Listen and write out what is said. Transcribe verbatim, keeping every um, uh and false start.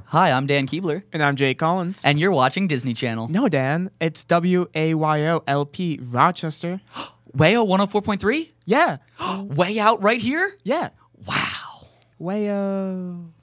Hi, I'm Dan Keebler, And I'm Jay Collins. and you're watching Disney Channel. no, Dan, it's W A Y O L P Rochester. Wayo one oh four point three? Yeah, Way out right here? yeah. Wow. Wayo.